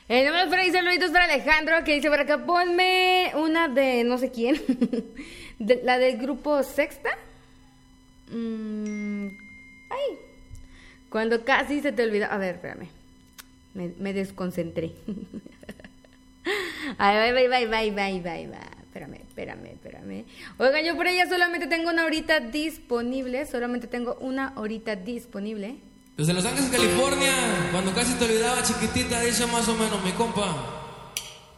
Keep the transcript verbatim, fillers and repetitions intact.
El número para y saluditos para Alejandro, que dice por acá, ponme una de no sé quién. de, la del grupo Sexta. Mm, ay. Cuando casi se te olvidó. A ver, espérame. Me, me desconcentré. Ay, bye, bye, bye, bye, bye, bye. Espérame, espérame, espérame. Oigan, yo por ella solamente tengo una horita disponible. Solamente tengo una horita disponible. Desde Los Ángeles, California, cuando casi te olvidaba, chiquitita, dice más o menos mi compa.